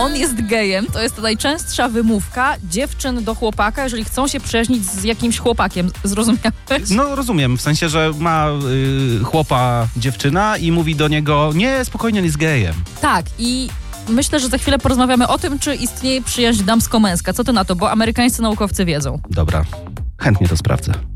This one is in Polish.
on jest gejem. To jest najczęstsza wymówka dziewczyn do chłopaka, jeżeli chcą się przyjaźnić z jakimś chłopakiem. Zrozumiałeś? No rozumiem, w sensie, że ma chłopa dziewczyna i mówi do niego, nie, spokojnie, on jest gejem. Tak, i myślę, że za chwilę porozmawiamy o tym, czy istnieje przyjaźń damsko-męska. Co ty na to, bo amerykańscy naukowcy wiedzą. Dobra, chętnie to sprawdzę.